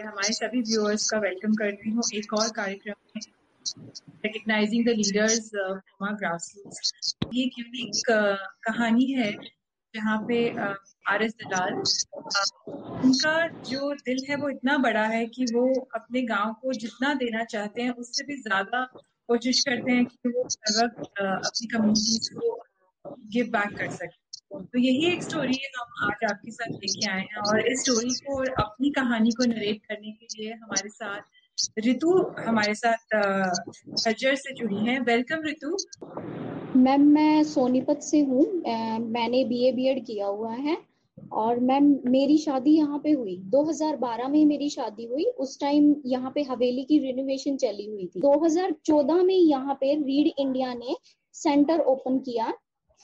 हमारे सभी व्यूअर्स का वेलकम करती हूँ एक और कार्यक्रम में, recognising the leaders from our grassroots. ये एक यूनिक कहानी है जहाँ पे आर एस दलाल, उनका जो दिल है वो इतना बड़ा है कि वो अपने गांव को जितना देना चाहते हैं उससे भी ज्यादा कोशिश करते हैं कि वो हर वक्त अपनी कम्युनिटीज को गिव बैक कर सके। तो यही एक स्टोरी हम आज आपके साथ लेके आए हैं, और इस स्टोरी को और अपनी कहानी को नरेट करने के लिए हमारे साथ ऋतु हमारे साथ झज्जर से जुड़ी हैं। वेलकम ऋतु। मैम मैं सोनीपत से हूँ। मैंने बीए बीएड किया हुआ है और मैम मेरी शादी यहाँ पे हुई 2012 में। मेरी शादी हुई उस टाइम यहाँ पे हवेली की रिनोवेशन चली हुई थी। 2014 में यहाँ पे रीड इंडिया ने सेंटर ओपन किया।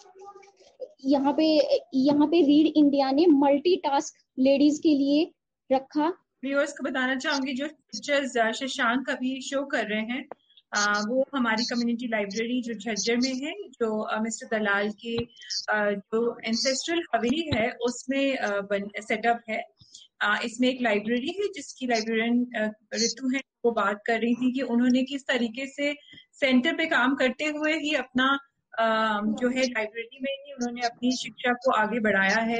यहाँ पे रीड इंडिया ने मल्टीटास्क लेडीज के लिए रखा। व्यूअर्स को बताना चाहूंगी जो पिक्चर्स शशांक अभी शो कर रहे हैं वो हमारी कम्युनिटी लाइब्रेरी जो झज्जर में है, जो मिस्टर दलाल की जो एंसेस्ट्रल हवेली है उसमें सेटअप है। इसमें एक लाइब्रेरी है जिसकी लाइब्रेरियन ऋतु है, वो बात कर रही थी कि उन्होंने किस तरीके से सेंटर पे काम करते हुए ही अपना जो है लाइब्रेरी में ही उन्होंने अपनी शिक्षा को आगे बढ़ाया है।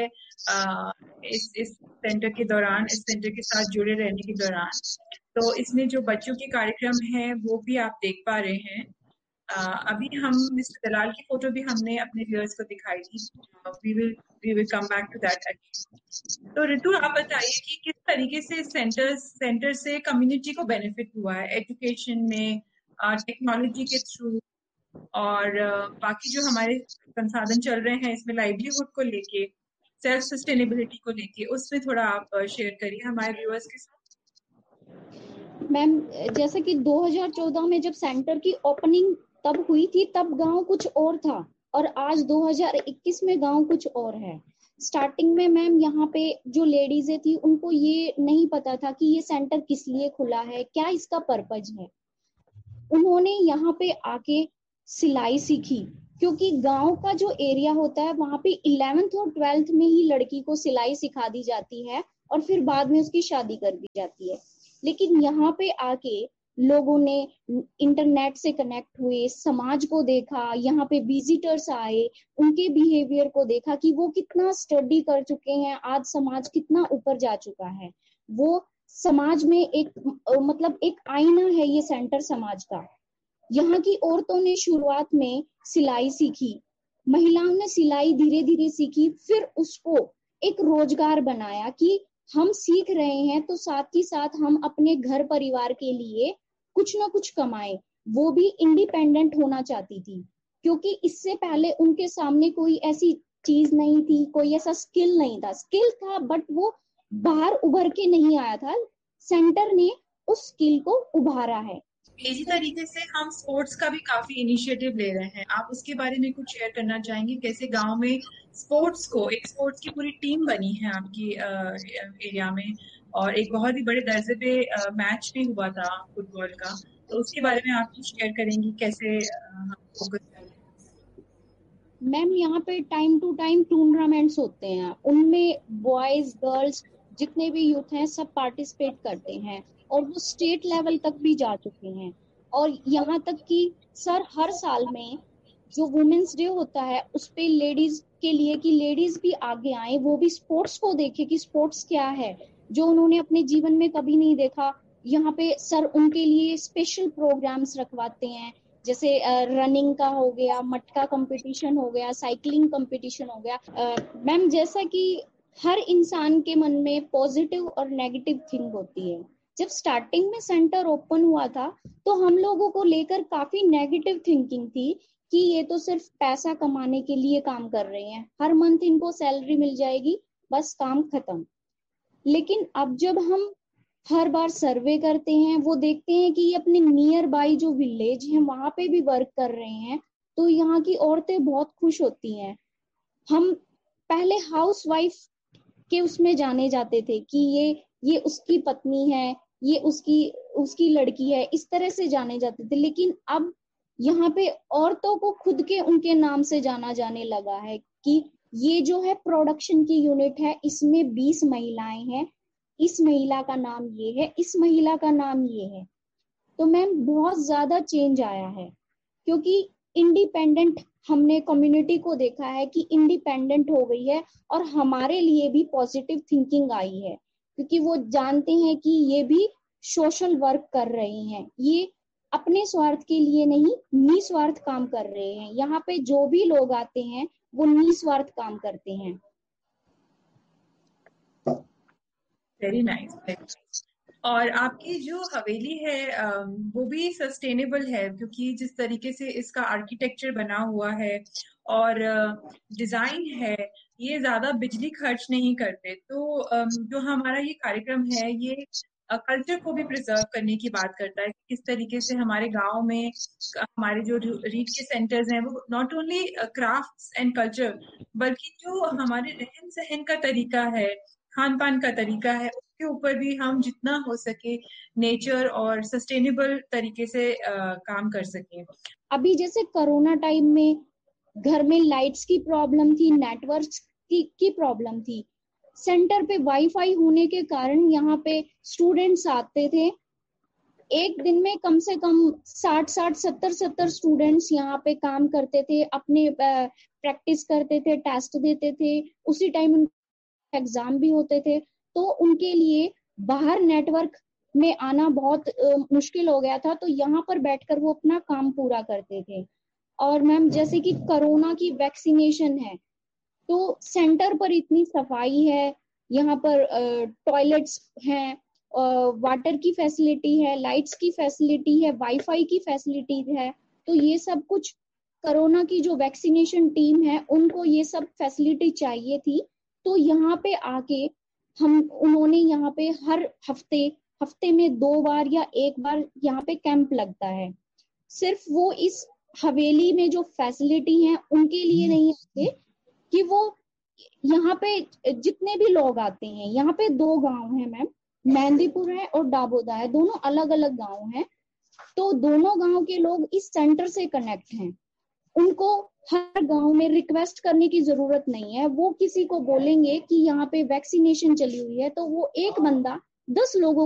इस सेंटर के दौरान, इस सेंटर के साथ जुड़े रहने के दौरान, तो इसमें जो बच्चों के कार्यक्रम हैं वो भी आप देख पा रहे हैं। अभी हम मिस्टर दलाल की फोटो भी हमने अपने व्यूअर्स को दिखाई थी। We will come back to that again. तो ऋतु आप बताइए कि किस तरीके से सेंटर से कम्युनिटी को बेनिफिट हुआ है एजुकेशन में, टेक्नोलॉजी के थ्रू, और बाकी जो हमारे संसाधन चल रहे हैं इसमें लाइवलीहुड को लेके, सेल्फ सस्टेनेबिलिटी को लेके, उसमें थोड़ा आप शेयर करिए हमारे व्यूअर्स के साथ। मैम जैसे कि 2014 में जब सेंटर की ओपनिंग तब हुई थी, तब गांव कुछ और था और आज 2021 में गांव कुछ और है। स्टार्टिंग में मैम यहाँ पे जो लेडीजें थी उनको ये नहीं पता था कि ये सेंटर किस लिए खुला है, क्या इसका पर्पज है। उन्होंने यहाँ पे आके सिलाई सीखी, क्योंकि गांव का जो एरिया होता है वहां पे 11th और 12th में ही लड़की को सिलाई सिखा दी जाती है और फिर बाद में उसकी शादी कर दी जाती है। लेकिन यहाँ पे आके लोगों ने इंटरनेट से कनेक्ट हुए, समाज को देखा, यहाँ पे विजिटर्स आए, उनके बिहेवियर को देखा कि वो कितना स्टडी कर चुके हैं, आज समाज कितना ऊपर जा चुका है। वो समाज में एक मतलब एक आईना है ये सेंटर समाज का। यहाँ की औरतों ने शुरुआत में सिलाई सीखी, महिलाओं ने सिलाई धीरे धीरे सीखी, फिर उसको एक रोजगार बनाया कि हम सीख रहे हैं तो साथ ही साथ हम अपने घर परिवार के लिए कुछ ना कुछ कमाएं। वो भी इंडिपेंडेंट होना चाहती थी, क्योंकि इससे पहले उनके सामने कोई ऐसी चीज नहीं थी, कोई ऐसा स्किल नहीं था। स्किल था बट वो बाहर उभर के नहीं आया था। सेंटर ने उस स्किल को उभारा है। इसी तरीके से हम स्पोर्ट्स का भी काफी इनिशिएटिव ले रहे हैं। आप उसके बारे में कुछ शेयर करना चाहेंगे, कैसे गांव में स्पोर्ट्स की पूरी टीम बनी है आपकी एरिया में, और एक बहुत ही बड़े दर्जे पे मैच भी हुआ था फुटबॉल का। तो उसके बारे में आप कुछ शेयर करेंगी, कैसे हम फोकस करें? मैम यहाँ पे टाइम टू टाइम टूर्नामेंट्स होते हैं, उनमें बॉयज गर्ल्स जितने भी यूथ हैं सब पार्टिसिपेट करते हैं और वो स्टेट लेवल तक भी जा चुके हैं। और यहाँ तक कि सर हर साल में जो वुमेन्स डे होता है उस पे लेडीज के लिए कि लेडीज भी आगे आए, वो भी स्पोर्ट्स को देखे कि स्पोर्ट्स क्या है, जो उन्होंने अपने जीवन में कभी नहीं देखा। यहाँ पे सर उनके लिए स्पेशल प्रोग्राम्स रखवाते हैं, जैसे रनिंग का हो गया, मटका कंपटीशन हो गया, साइकिलिंग कंपटीशन हो गया। मैम जैसा कि हर इंसान के मन में पॉजिटिव और नेगेटिव थिंक होती है। जब स्टार्टिंग में सेंटर ओपन हुआ था तो हम लोगों को लेकर काफी नेगेटिव थिंकिंग थी कि ये तो सिर्फ पैसा कमाने के लिए काम कर रहे हैं, हर मंथ इनको सैलरी मिल जाएगी, बस काम खत्म। लेकिन अब जब हम हर बार सर्वे करते हैं, वो देखते हैं कि ये अपने नियर बाई जो विलेज है वहां पे भी वर्क कर रहे हैं, तो यहाँ की औरतें बहुत खुश होती हैं। हम पहले हाउस वाइफ के उसमें जाने जाते थे कि ये उसकी पत्नी है, ये उसकी उसकी लड़की है, इस तरह से जाने जाते थे। लेकिन अब यहाँ पे औरतों को खुद के उनके नाम से जाना जाने लगा है कि ये जो है प्रोडक्शन की यूनिट है, इसमें 20 महिलाएं हैं, इस महिला का नाम ये है, इस महिला का नाम ये है। तो मैम बहुत ज्यादा चेंज आया है, क्योंकि इंडिपेंडेंट हमने कम्युनिटी को देखा है कि इंडिपेंडेंट हो गई है, और हमारे लिए भी पॉजिटिव थिंकिंग आई है, क्योंकि वो जानते हैं कि ये भी सोशल वर्क कर रहे हैं, ये अपने स्वार्थ के लिए नहीं निस्वार्थ काम कर रहे हैं। यहाँ पे जो भी लोग आते हैं वो निस्वार्थ काम करते हैं। Very nice. और आपकी जो हवेली है वो भी सस्टेनेबल है, क्योंकि जिस तरीके से इसका आर्किटेक्चर बना हुआ है और डिजाइन है, ये ज्यादा बिजली खर्च नहीं करते। तो जो हमारा ये कार्यक्रम है, ये कल्चर को भी प्रिजर्व करने की बात करता है कि किस तरीके से हमारे गांव में हमारे जो रीड के सेंटर्स हैं वो not only crafts and culture, बल्कि जो हमारे रहन सहन का तरीका है, खान पान का तरीका है, उसके ऊपर भी हम जितना हो सके नेचर और सस्टेनेबल तरीके से काम कर सकें। अभी जैसे कोरोना टाइम में घर में लाइट्स की प्रॉब्लम थी, नेटवर्क की प्रॉब्लम थी, सेंटर पे वाईफाई होने के कारण यहाँ पे स्टूडेंट्स आते थे। एक दिन में कम से कम 60 70 स्टूडेंट्स यहाँ पे काम करते थे, अपने प्रैक्टिस करते थे, टेस्ट देते थे, उसी टाइम एग्जाम भी होते थे। तो उनके लिए बाहर नेटवर्क में आना बहुत मुश्किल हो गया था, तो यहाँ पर बैठकर वो अपना काम पूरा करते थे। और मैम जैसे कि कोरोना की वैक्सीनेशन है, तो सेंटर पर इतनी सफाई है, यहाँ पर टॉयलेट्स हैं, वाटर की फैसिलिटी है, लाइट्स की फैसिलिटी है, वाईफाई की फैसिलिटी है। तो ये सब कुछ कोरोना की जो वैक्सीनेशन टीम है उनको ये सब फैसिलिटी चाहिए थी। तो यहाँ पे आके उन्होंने यहाँ पे हर हफ्ते में 2 बार या 1 बार यहाँ पे कैंप लगता है। सिर्फ वो इस हवेली में जो फैसिलिटी है उनके लिए नहीं आते, कि वो यहाँ पे जितने भी लोग आते हैं, यहाँ पे 2 गांव हैं मैम, मेहंदीपुर है और डाबोदा है, दोनों अलग अलग गांव हैं। तो दोनों गांव के लोग इस सेंटर से कनेक्ट हैं। उनको हर गांव में रिक्वेस्ट करने की जरूरत नहीं है। वो किसी को बोलेंगे कि यहाँ पे वैक्सीनेशन चली हुई है, तो वो एक बंदा 10 लोगों